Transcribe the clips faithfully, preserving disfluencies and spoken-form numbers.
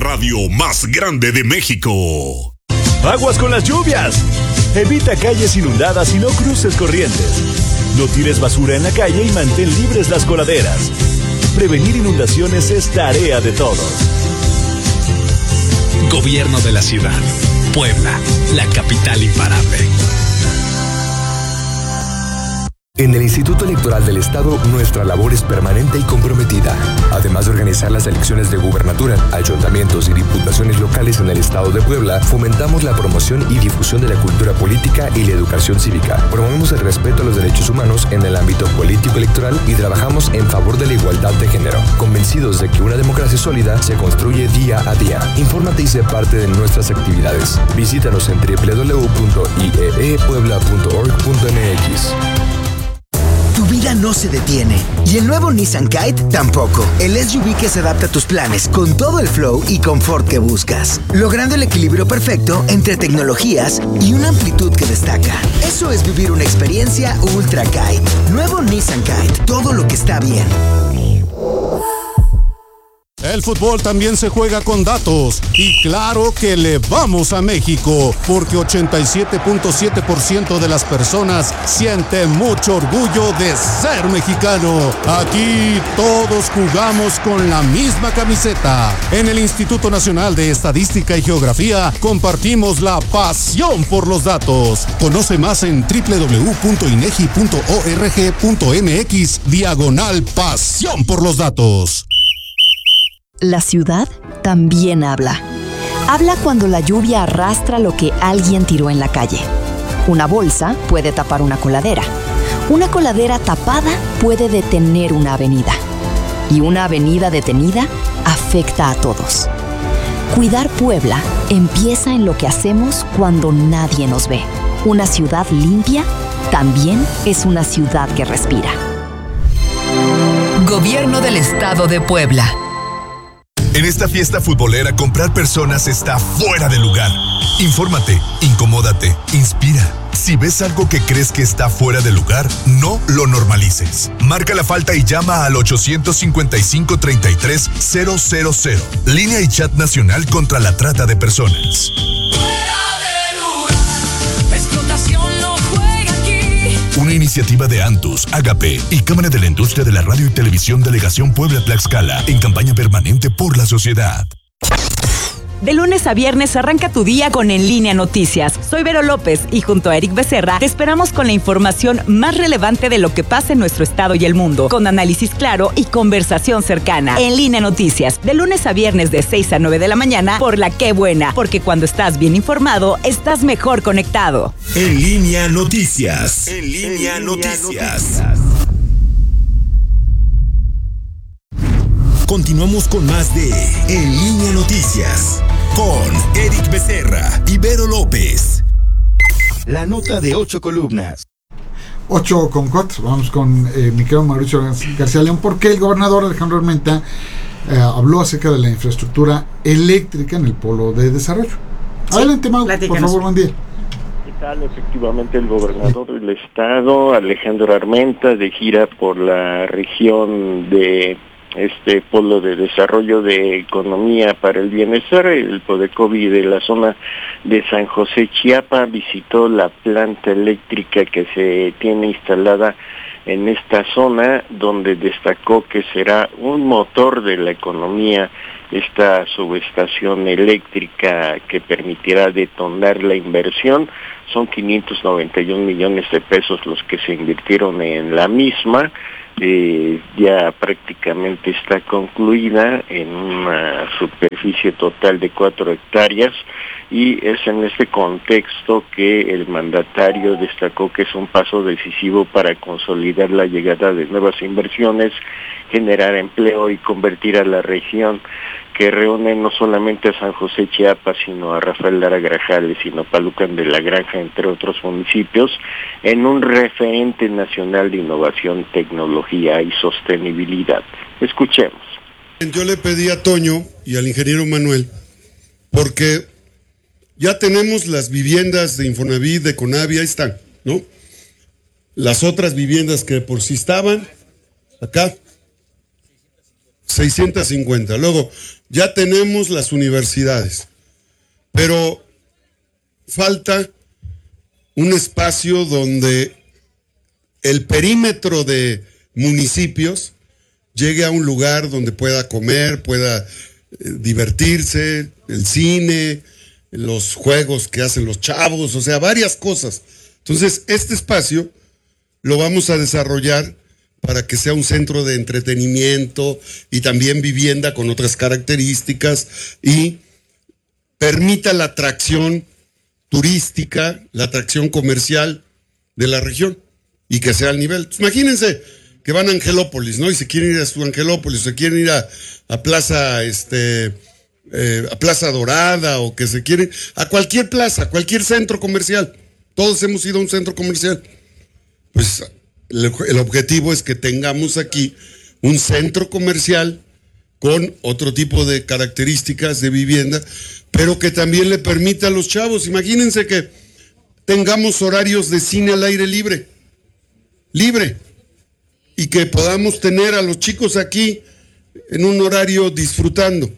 radio más grande de México. Aguas con las lluvias. Evita calles inundadas y no cruces corrientes. No tires basura en la calle y mantén libres las coladeras. Prevenir inundaciones es tarea de todos. Gobierno de la ciudad. Puebla, la capital imparable. En el Instituto Electoral del Estado, nuestra labor es permanente y comprometida. Además de organizar las elecciones de gubernatura, ayuntamientos y diputaciones locales en el Estado de Puebla, fomentamos la promoción y difusión de la cultura política y la educación cívica. Promovemos el respeto a los derechos humanos en el ámbito político electoral y trabajamos en favor de la igualdad de género, convencidos de que una democracia sólida se construye día a día. Infórmate y sé parte de nuestras actividades. Visítanos en doble u doble u doble u punto i e e puebla punto org punto m x. Tu vida no se detiene y el nuevo Nissan Kite tampoco. El S U V que se adapta a tus planes con todo el flow y confort que buscas, logrando el equilibrio perfecto entre tecnologías y una amplitud que destaca. Eso es vivir una experiencia Ultra Kite. Nuevo Nissan Kite, todo lo que está bien. El fútbol también se juega con datos y claro que le vamos a México porque ochenta y siete punto siete por ciento de las personas sienten mucho orgullo de ser mexicano. Aquí todos jugamos con la misma camiseta. En el Instituto Nacional de Estadística y Geografía compartimos la pasión por los datos. Conoce más en doble u doble u doble u punto inegi punto org punto m x diagonal pasión por los datos. La ciudad también habla. Habla cuando la lluvia arrastra lo que alguien tiró en la calle. Una bolsa puede tapar una coladera. Una coladera tapada puede detener una avenida. Y una avenida detenida afecta a todos. Cuidar Puebla empieza en lo que hacemos cuando nadie nos ve. Una ciudad limpia también es una ciudad que respira. Gobierno del Estado de Puebla. En esta fiesta futbolera, comprar personas está fuera de lugar. Infórmate, incomódate, inspira. Si ves algo que crees que está fuera de lugar, no lo normalices. Marca la falta y llama al ochocientos cincuenta y cinco, treinta y tres, cero cero cero. Línea y chat nacional contra la trata de personas. Una iniciativa de Antus, Agape y Cámara de la Industria de la Radio y Televisión Delegación Puebla-Tlaxcala en campaña permanente por la sociedad. De lunes a viernes arranca tu día con En Línea Noticias. Soy Vero López y junto a Eric Becerra te esperamos con la información más relevante de lo que pasa en nuestro estado y el mundo, con análisis claro y conversación cercana. En Línea Noticias, de lunes a viernes de seis a nueve de la mañana por la Qué Buena, porque cuando estás bien informado, estás mejor conectado. En Línea Noticias. En Línea, en línea Noticias. Noticias. Continuamos con más de En Línea Noticias con Eric Becerra y Vero López. La nota de ocho columnas. Ocho con Cot. Vamos con eh, mi querido Mauricio García León, porque el gobernador Alejandro Armenta eh, habló acerca de la infraestructura eléctrica en el polo de desarrollo. Sí, adelante, Mau, por favor, buen día. ¿Qué tal? Efectivamente, el gobernador del estado, Alejandro Armenta, de gira por la región de este polo de desarrollo de economía para el bienestar, el PODECOBI de la zona de San José, Chiapas, visitó la planta eléctrica que se tiene instalada en esta zona, donde destacó que será un motor de la economía esta subestación eléctrica que permitirá detonar la inversión. Son quinientos noventa y un millones de pesos los que se invirtieron en la misma. Eh, ya prácticamente está concluida en una superficie total de cuatro hectáreas y es en este contexto que el mandatario destacó que es un paso decisivo para consolidar la llegada de nuevas inversiones, generar empleo y convertir a la región que reúne no solamente a San José, Chiapas, sino a Rafael Lara Grajales y Nopalucan de la Granja, entre otros municipios, en un referente nacional de innovación, tecnología y sostenibilidad. Escuchemos. Yo le pedí a Toño y al ingeniero Manuel, porque ya tenemos las viviendas de Infonavit, de Conavia, ahí están, ¿no? Las otras viviendas que por sí estaban, acá, seiscientos cincuenta. Luego, ya tenemos las universidades, pero falta un espacio donde el perímetro de municipios llegue a un lugar donde pueda comer, pueda eh, divertirse, el cine, los juegos que hacen los chavos, o sea, varias cosas. Entonces, este espacio lo vamos a desarrollar para que sea un centro de entretenimiento y también vivienda con otras características y permita la atracción turística, la atracción comercial de la región y que sea al nivel. Pues imagínense que van a Angelópolis, ¿no? Y se quieren ir a su Angelópolis, se quieren ir a, a Plaza, este, eh, a Plaza Dorada, o que se quieren a cualquier plaza, a cualquier centro comercial. Todos hemos ido a un centro comercial. Pues el, el objetivo es que tengamos aquí un centro comercial con otro tipo de características de vivienda, pero que también le permita a los chavos, imagínense que tengamos horarios de cine al aire libre, libre, y que podamos tener a los chicos aquí en un horario disfrutando.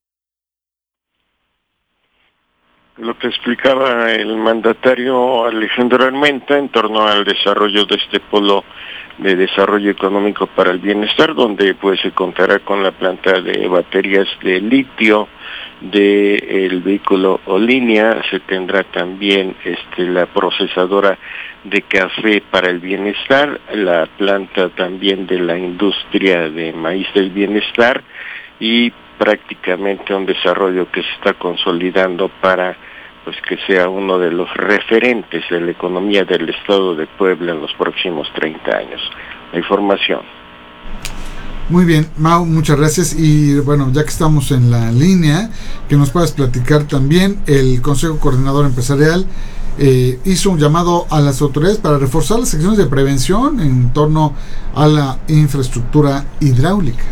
Lo que explicaba el mandatario Alejandro Armenta en torno al desarrollo de este polo de desarrollo económico para el bienestar, donde pues se contará con la planta de baterías de litio del vehículo Olinia, se tendrá también este la procesadora de café para el bienestar, la planta también de la industria de maíz del bienestar y prácticamente un desarrollo que se está consolidando para pues que sea uno de los referentes de la economía del estado de Puebla en los próximos treinta años. La información. Muy bien, Mau, muchas gracias. Y bueno, ya que estamos en la línea, que nos puedas platicar también, el Consejo Coordinador Empresarial eh, hizo un llamado a las autoridades para reforzar las acciones de prevención en torno a la infraestructura hidráulica.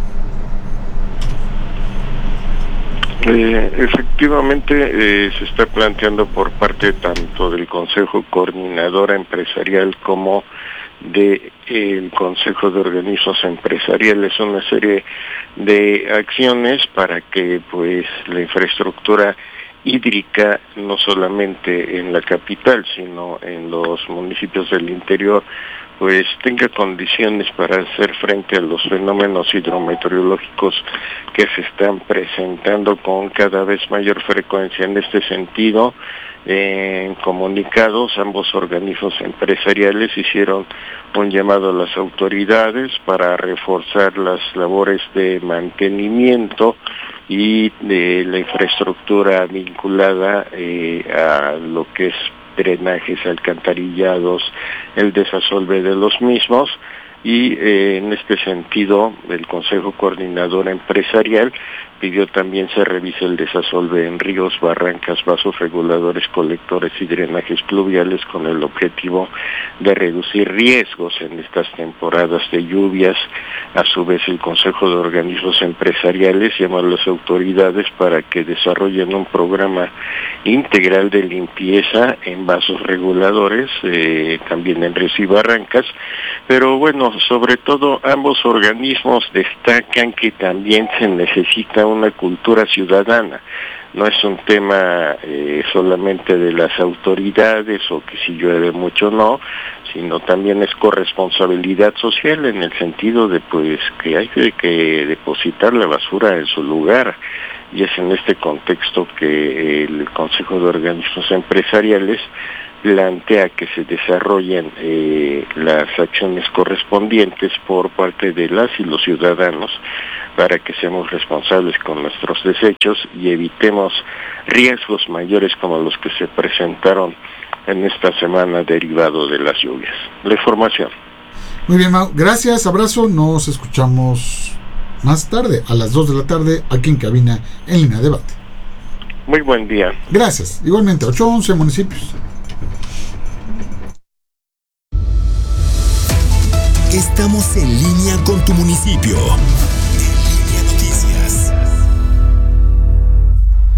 Eh, efectivamente, eh, se está planteando por parte tanto del Consejo Coordinador Empresarial como del de, Consejo de Organismos Empresariales una serie de acciones para que pues la infraestructura hídrica, no solamente en la capital, sino en los municipios del interior, pues tenga condiciones para hacer frente a los fenómenos hidrometeorológicos que se están presentando con cada vez mayor frecuencia. En este sentido, en comunicados, ambos organismos empresariales hicieron un llamado a las autoridades para reforzar las labores de mantenimiento y de la infraestructura vinculada eh, a lo que es drenajes, alcantarillados, el desasolve de los mismos, y eh, en este sentido el Consejo Coordinador Empresarial pidió también se revise el desasolve en ríos, barrancas, vasos reguladores, colectores y drenajes pluviales con el objetivo de reducir riesgos en estas temporadas de lluvias. A su vez, el Consejo de Organismos Empresariales llama a las autoridades para que desarrollen un programa integral de limpieza en vasos reguladores, eh, también en ríos y barrancas, pero bueno, sobre todo ambos organismos destacan que también se necesita una cultura ciudadana. No es un tema eh, solamente de las autoridades o que si llueve mucho no, sino también es corresponsabilidad social en el sentido de pues que hay que, que depositar la basura en su lugar, y es en este contexto que el Consejo de Organismos Empresariales plantea que se desarrollen eh, las acciones correspondientes por parte de las y los ciudadanos para que seamos responsables con nuestros desechos y evitemos riesgos mayores como los que se presentaron en esta semana derivado de las lluvias. La información. Muy bien, Mau. Gracias, abrazo. Nos escuchamos más tarde, a las dos de la tarde, aquí en cabina en Línea Debate. Muy buen día. Gracias. Igualmente, ocho a once municipios. Estamos en línea con tu municipio. En Línea Noticias.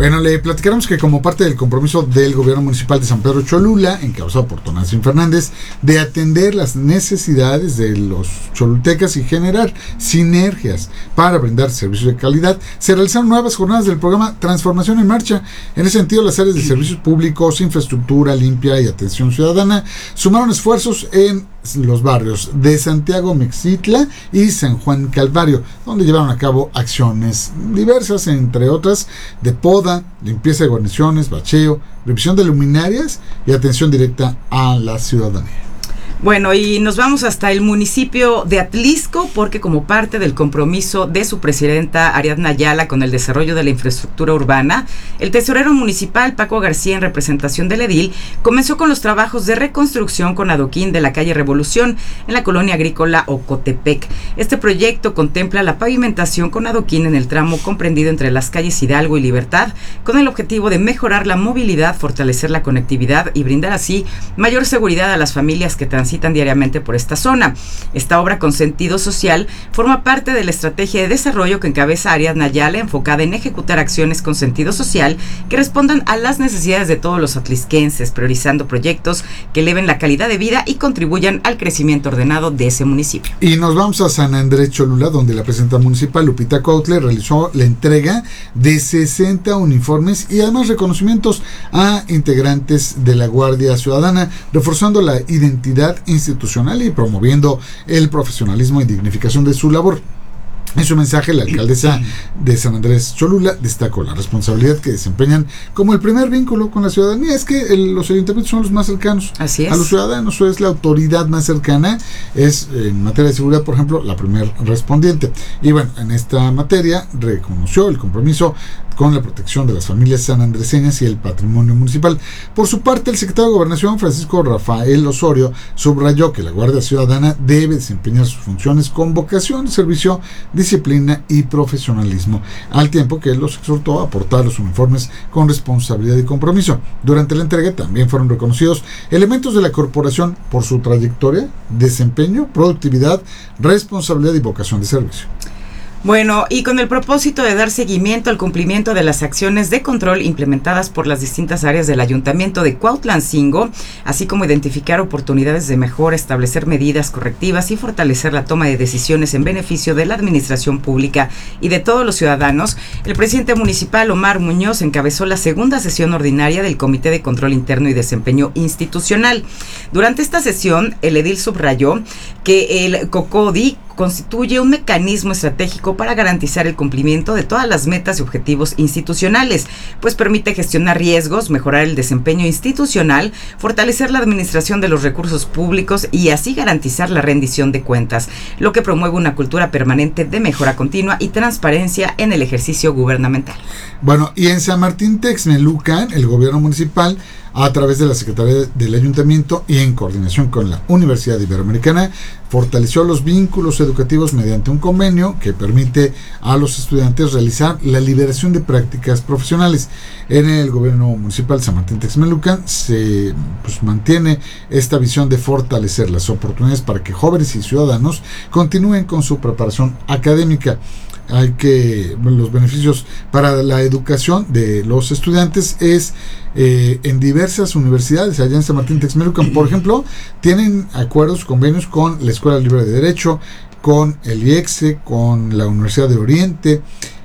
Bueno, le platicamos que como parte del compromiso del gobierno municipal de San Pedro Cholula, encabezado por Tonantzin Fernández, de atender las necesidades de los cholultecas y generar sinergias para brindar servicios de calidad, se realizaron nuevas jornadas del programa Transformación en Marcha. En ese sentido, las áreas de servicios públicos, infraestructura limpia y atención ciudadana sumaron esfuerzos en los barrios de Santiago Mixitla y San Juan Calvario, donde llevaron a cabo acciones diversas, entre otras de poda, limpieza de guarniciones, bacheo, revisión de luminarias y atención directa a la ciudadanía. Bueno, y nos vamos hasta el municipio de Atlisco, porque como parte del compromiso de su presidenta Ariadna Ayala con el desarrollo de la infraestructura urbana, el tesorero municipal Paco García, en representación del edil, comenzó con los trabajos de reconstrucción con adoquín de la calle Revolución en la colonia agrícola Ocotepec. Este proyecto contempla la pavimentación con adoquín en el tramo comprendido entre las calles Hidalgo y Libertad, con el objetivo de mejorar la movilidad, fortalecer la conectividad y brindar así mayor seguridad a las familias que transitan diariamente por esta zona. Esta obra con sentido social forma parte de la estrategia de desarrollo que encabeza Ariadna Ayala, enfocada en ejecutar acciones con sentido social que respondan a las necesidades de todos los atlisquenses, priorizando proyectos que eleven la calidad de vida y contribuyan al crecimiento ordenado de ese municipio. Y nos vamos a San Andrés Cholula, donde la presidenta municipal Lupita Cuautla realizó la entrega de sesenta uniformes y además reconocimientos a integrantes de la Guardia Ciudadana, reforzando la identidad institucional y promoviendo el profesionalismo y dignificación de su labor. En su mensaje, la alcaldesa de San Andrés Cholula destacó la responsabilidad que desempeñan como el primer vínculo con la ciudadanía. Es que el, los ayuntamientos son los más cercanos Así es. a los ciudadanos, es la autoridad más cercana, es en materia de seguridad, por ejemplo, la primer respondiente. Y bueno, en esta materia reconoció el compromiso con la protección de las familias sanandreseñas y el patrimonio municipal. Por su parte, el secretario de Gobernación, Francisco Rafael Osorio, subrayó que la Guardia Ciudadana debe desempeñar sus funciones con vocación, servicio, disciplina y profesionalismo, al tiempo que los exhortó a portar los uniformes con responsabilidad y compromiso. Durante la entrega también fueron reconocidos elementos de la corporación por su trayectoria, desempeño, productividad, responsabilidad y vocación de servicio. Bueno, y con el propósito de dar seguimiento al cumplimiento de las acciones de control implementadas por las distintas áreas del Ayuntamiento de Cuautlancingo, así como identificar oportunidades de mejora, establecer medidas correctivas y fortalecer la toma de decisiones en beneficio de la administración pública y de todos los ciudadanos, el presidente municipal Omar Muñoz encabezó la segunda sesión ordinaria del Comité de Control Interno y Desempeño Institucional. Durante esta sesión, el edil subrayó que el COCODI constituye un mecanismo estratégico para garantizar el cumplimiento de todas las metas y objetivos institucionales, pues permite gestionar riesgos, mejorar el desempeño institucional, fortalecer la administración de los recursos públicos y así garantizar la rendición de cuentas, lo que promueve una cultura permanente de mejora continua y transparencia en el ejercicio gubernamental. Bueno, y en San Martín Texmelucan, el gobierno municipal, a través de la Secretaría del Ayuntamiento y en coordinación con la Universidad Iberoamericana, fortaleció los vínculos educativos mediante un convenio que permite a los estudiantes realizar la liberación de prácticas profesionales. En el gobierno municipal San Martín Texmelucan se pues, mantiene esta visión de fortalecer las oportunidades para que jóvenes y ciudadanos continúen con su preparación académica. Hay que, bueno, los beneficios para la educación de los estudiantes es eh, en diversas universidades allá en San Martín Texmelucan, por ejemplo, tienen acuerdos, convenios con la Escuela Libre de Derecho, con el I E X E, con la Universidad de Oriente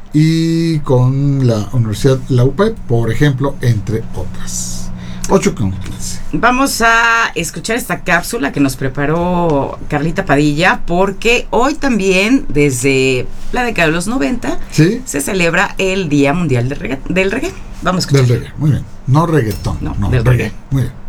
y con la Universidad La U P E, por ejemplo, entre otras. ocho con quince. Vamos a escuchar esta cápsula que nos preparó Carlita Padilla, porque hoy también, desde la década de los noventa, ¿sí?, se celebra el Día Mundial del Reggae. Del reggae. Vamos a escuchar. Del reggae, muy bien. No reggaetón, no, no del reggae. reggae. Muy bien.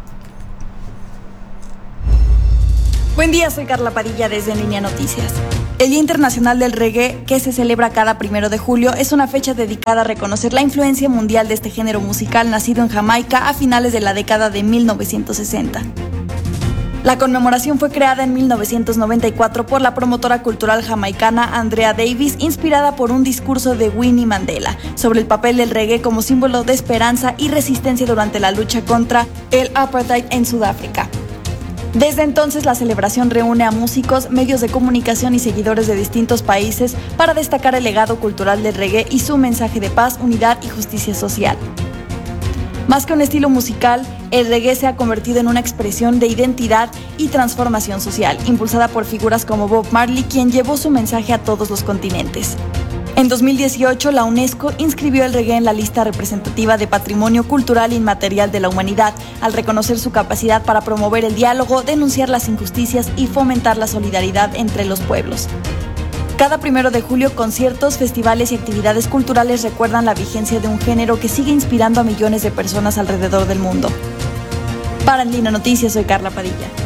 Buen día, soy Carla Padilla desde En Línea Noticias. El Día Internacional del Reggae, que se celebra cada primero de julio, es una fecha dedicada a reconocer la influencia mundial de este género musical nacido en Jamaica a finales de la década de mil novecientos sesenta. La conmemoración fue creada en mil novecientos noventa y cuatro por la promotora cultural jamaicana Andrea Davis, inspirada por un discurso de Winnie Mandela sobre el papel del reggae como símbolo de esperanza y resistencia durante la lucha contra el apartheid en Sudáfrica. Desde entonces, la celebración reúne a músicos, medios de comunicación y seguidores de distintos países para destacar el legado cultural del reggae y su mensaje de paz, unidad y justicia social. Más que un estilo musical, el reggae se ha convertido en una expresión de identidad y transformación social, impulsada por figuras como Bob Marley, quien llevó su mensaje a todos los continentes. En dos mil dieciocho, la UNESCO inscribió el reggae en la lista representativa de Patrimonio Cultural Inmaterial de la Humanidad, al reconocer su capacidad para promover el diálogo, denunciar las injusticias y fomentar la solidaridad entre los pueblos. Cada primero de julio, conciertos, festivales y actividades culturales recuerdan la vigencia de un género que sigue inspirando a millones de personas alrededor del mundo. Para En Línea Noticias, soy Carla Padilla.